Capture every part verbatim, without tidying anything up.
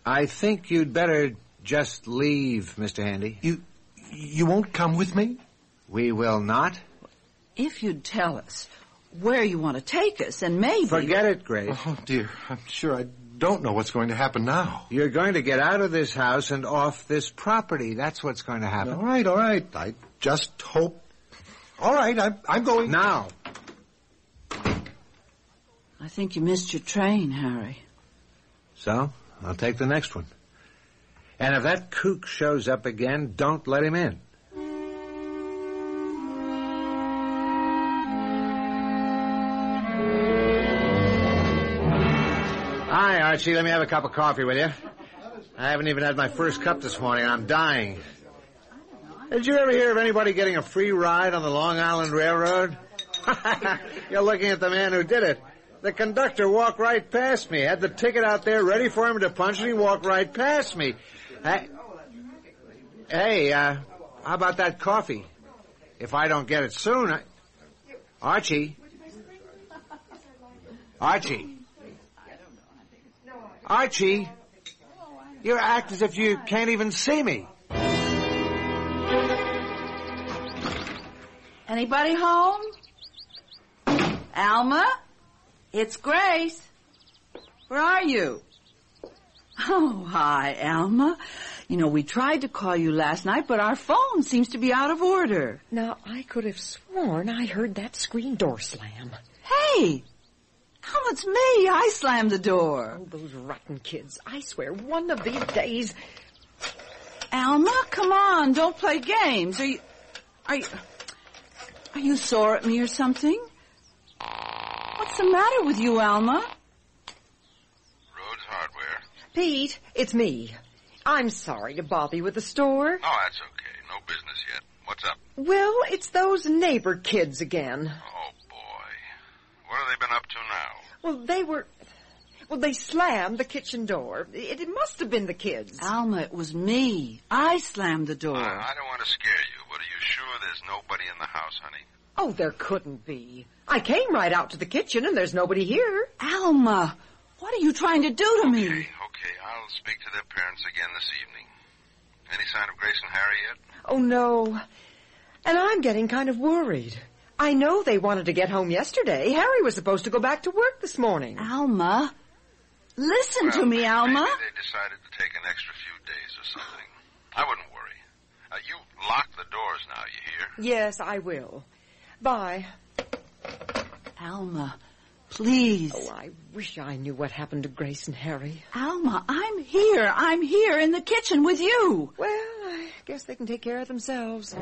I think you'd better just leave, Mister Handy. You, you won't come with me? We will not. If you'd tell us where you want to take us, and maybe... Forget it, Grace. Oh, dear. I'm sure I don't know what's going to happen now. You're going to get out of this house and off this property. That's what's going to happen. All right, all right. I just hope... All right, I'm, I'm going... Now. I think you missed your train, Harry. So, I'll take the next one. And if that kook shows up again, don't let him in. Hi, Archie. Let me have a cup of coffee with you. I haven't even had my first cup this morning. I'm dying. Did you ever hear of anybody getting a free ride on the Long Island Railroad? You're looking at the man who did it. The conductor walked right past me. Had the ticket out there ready for him to punch, and he walked right past me. Hey, hey uh, how about that coffee? If I don't get it soon, I... Archie? Archie? Archie? You act as if you can't even see me. Anybody home? Alma? It's Grace. Where are you? Oh, hi, Alma. You know, we tried to call you last night, but our phone seems to be out of order. Now, I could have sworn I heard that screen door slam. Hey! Alma, it's me. I slammed the door. Oh, those rotten kids. I swear, one of these days... Alma, come on. Don't play games. Are you... Are you... Are you sore at me or something? What's the matter with you, Alma? Rhodes Hardware. Pete, it's me. I'm sorry to bother you with the store. Oh, that's okay. No business yet. What's up? Well, it's those neighbor kids again. Oh, boy. What have they been up to now? Well, they were... Well, they slammed the kitchen door. It, it must have been the kids. Alma, it was me. I slammed the door. Uh, I don't want to scare you, but are you sure there's nobody in the house, honey? Oh, there couldn't be. I came right out to the kitchen, and there's nobody here. Alma, what are you trying to do to okay, me? Okay, I'll speak to their parents again this evening. Any sign of Grace and Harry yet? Oh, no. And I'm getting kind of worried. I know they wanted to get home yesterday. Harry was supposed to go back to work this morning. Alma, listen well, to me, Alma. Maybe they decided to take an extra few days or something. I wouldn't worry. Uh, you lock the doors now, you hear? Yes, I will. Bye. Alma, please. Oh, I wish I knew what happened to Grace and Harry. Alma, I'm here. I'm here in the kitchen with you. Well, I guess they can take care of themselves.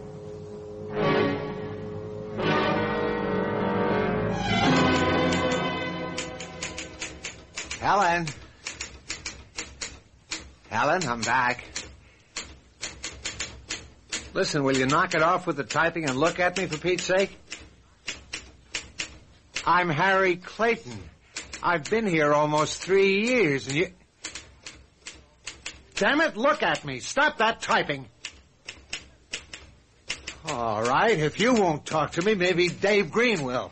Helen. Helen, I'm back. Listen, will you knock it off with the typing and look at me, for Pete's sake? I'm Harry Clayton. I've been here almost three years, and you... Damn it, look at me. Stop that typing. All right, if you won't talk to me, maybe Dave Green will.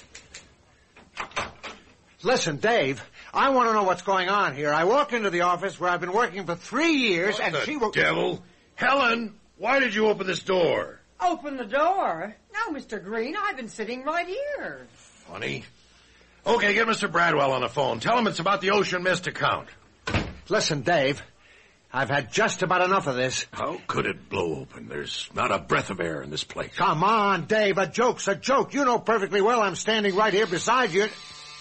Listen, Dave, I want to know what's going on here. I walk into the office where I've been working for three years, what and the she will... devil? Helen, why did you open this door? Open the door? No, Mister Green, I've been sitting right here. Funny. Okay, get Mister Bradwell on the phone. Tell him it's about the Ocean Mist account. Listen, Dave, I've had just about enough of this. How could it blow open? There's not a breath of air in this place. Come on, Dave, a joke's a joke. You know perfectly well I'm standing right here beside you.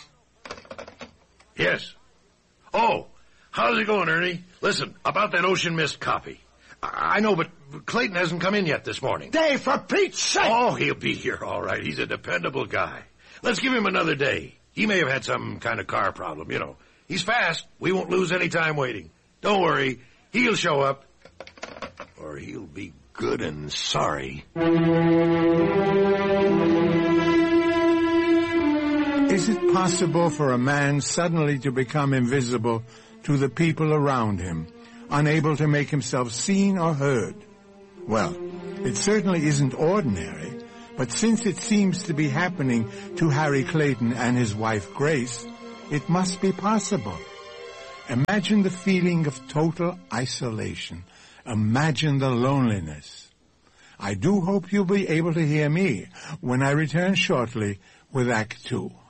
Yes. Oh, how's it going, Ernie? Listen, about that Ocean Mist copy. I, I know, but Clayton hasn't come in yet this morning. Dave, for Pete's sake! Oh, he'll be here all right. He's a dependable guy. Let's give him another day. He may have had some kind of car problem, you know. He's fast. We won't lose any time waiting. Don't worry. He'll show up. Or he'll be good and sorry. Is it possible for a man suddenly to become invisible to the people around him, unable to make himself seen or heard? Well, it certainly isn't ordinary, but since it seems to be happening to Harry Clayton and his wife Grace, it must be possible. Imagine the feeling of total isolation. Imagine the loneliness. I do hope you'll be able to hear me when I return shortly with Act Two.